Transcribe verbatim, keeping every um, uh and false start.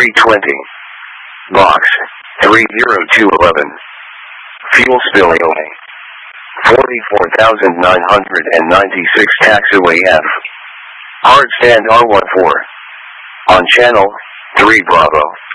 three twenty. Box, three zero two eleven. Fuel spilling away. forty-four thousand nine hundred ninety-six taxiway F. Hard stand R fourteen. On channel, three Bravo.